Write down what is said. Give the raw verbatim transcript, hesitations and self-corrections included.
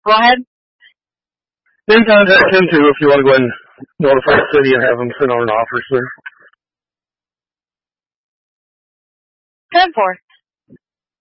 Go ahead. Then contact him too if you want to go ahead and notify the city and have them send out an officer. ten four.